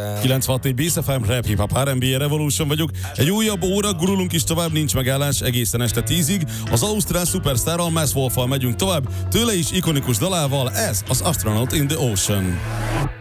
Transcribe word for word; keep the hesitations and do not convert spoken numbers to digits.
kilencvenhat Bész ef em, Rap, Hip Hop, er and bé, Revolution vagyok. Egy újabb óra, gurulunk is tovább, nincs megállás egészen este tízig. Az ausztrál szupersztárral, Mass Wolffal megyünk tovább, tőle is ikonikus dalával, ez az Astronaut in the Ocean.